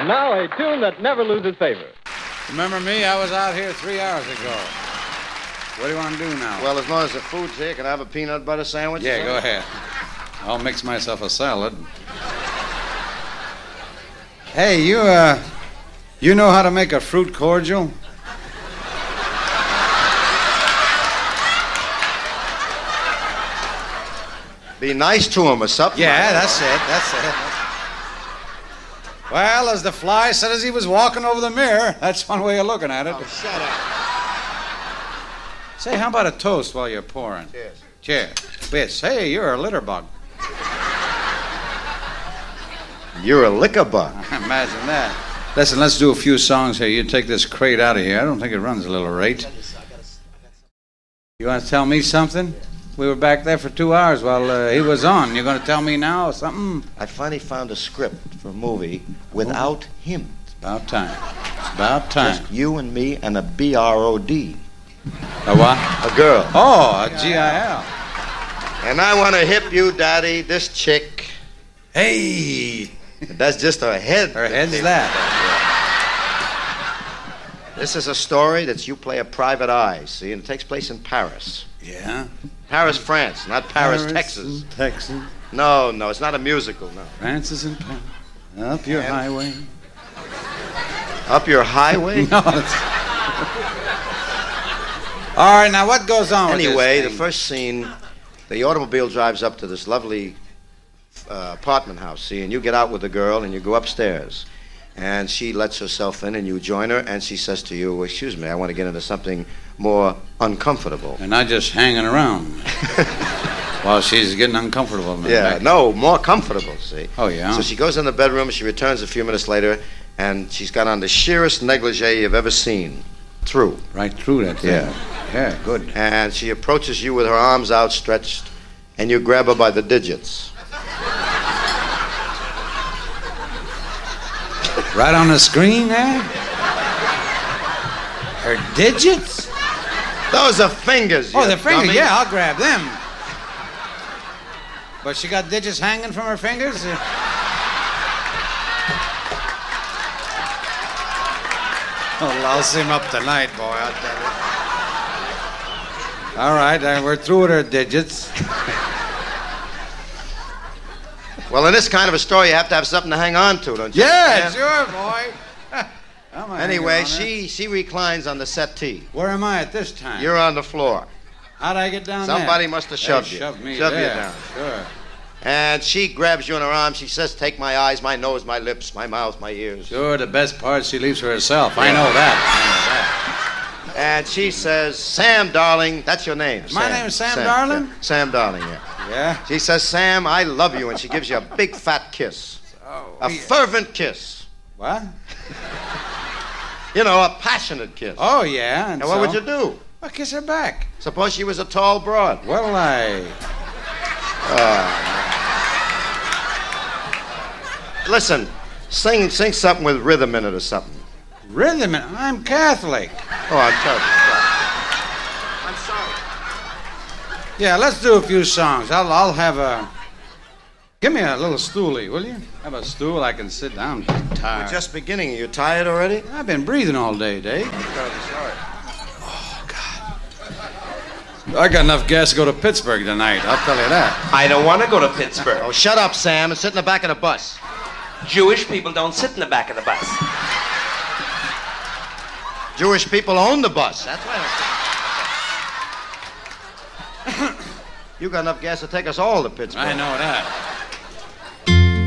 And now a tune that never loses favor. Remember me? I was out here 3 hours ago. What do you want to do now? Well, as long as the food's here, can I have a peanut butter sandwich? Yeah, go ahead. I'll mix myself a salad. Hey, you know how to make a fruit cordial? Be nice to him or something. Yeah, that's it. Well, as the fly said as he was walking over the mirror, that's one way of looking at it. Oh, shut up. Say, how about a toast while you're pouring? Cheers. Cheers. Bitch, hey, you're a litter bug. You're a liquor bug. Imagine that. Listen, let's do a few songs here. You take this crate out of here. I don't think it runs a little rate. You want to tell me something? We were back there for 2 hours while he was on. You're going to tell me now something? I finally found a script for a movie without him. It's about time. It's about time. Just you and me and a B-R-O-D. A what? A girl. Oh, a G-I-L. And I want to hip you, Daddy, this chick. Hey! That's just her head. Her head's that. This is a story that you play a private eye, see, and it takes place in Paris. Yeah? Paris, France, not Paris, Texas. Texas. No, it's not a musical, no. Francis and Paris. Up your highway. Up your highway? No, it's... All right, now what goes on Anyway, with this the thing? first scene, the automobile drives up to this lovely apartment house, see, and you get out with the girl and you go upstairs. And she lets herself in and you join her and she says to you, excuse me, I want to get into something more uncomfortable. And not just hanging around while she's getting uncomfortable. Yeah, no, more comfortable, see. Oh, yeah? So she goes in the bedroom, she returns a few minutes later, and she's got on the sheerest negligee you've ever seen. Through. Right through that thing. Yeah. Yeah, good. And she approaches you with her arms outstretched, and you grab her by the digits. Right on the screen there? Her digits? Those are fingers, Oh, you the fingers. dummy. Yeah, I'll grab them. But she got digits hanging from her fingers? Oh, louse him up tonight, boy, I'll tell you. All right, we're through with her digits. Well, in this kind of a story, you have to have something to hang on to, don't you? Yeah, sure, boy. I'm Anyway, hanging on she reclines on the settee. Where am I at this time? You're on the floor. How'd I get down there? Somebody must have shoved They you. Shoved me Shoved you there. down. Sure. And she grabs you in her arms. She says, take my eyes, my nose, my lips, my mouth, my ears. Sure, the best part she leaves for herself. I know that. And she says, Sam, darling, that's your name. My name is Sam Darling? Yeah. Sam, darling, yeah. Yeah? She says, Sam, I love you. And she gives you a big fat kiss. Oh, A fervent kiss. What? You know, a passionate kiss. Oh, yeah. And what would you do? I'll kiss her back. Suppose she was a tall broad. Well, Listen, sing something with rhythm in it or something. Rhythm, I'm Catholic. Oh, I'm sorry. Yeah, let's do a few songs. I'll have a... Give me a little stoolie, will you? Have a stool I can sit down. I'm tired. We're just beginning. Are you tired already? I've been breathing all day, Dave. I'm sorry. Oh, God. I got enough gas to go to Pittsburgh tonight, I'll tell you that. I don't want to go to Pittsburgh. Oh, shut up, Sam, and sit in the back of the bus. Jewish people don't sit in the back of the bus. Jewish people own the bus. That's why You got enough gas to take us all to Pittsburgh. I know that.